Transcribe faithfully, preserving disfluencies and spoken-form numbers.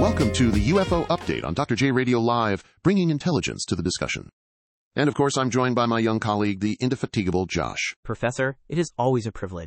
welcome to the U F O Update on Doctor J Radio Live, bringing intelligence to the discussion. And of course, I'm joined by my young colleague, the indefatigable Josh. Professor, it is always a privilege.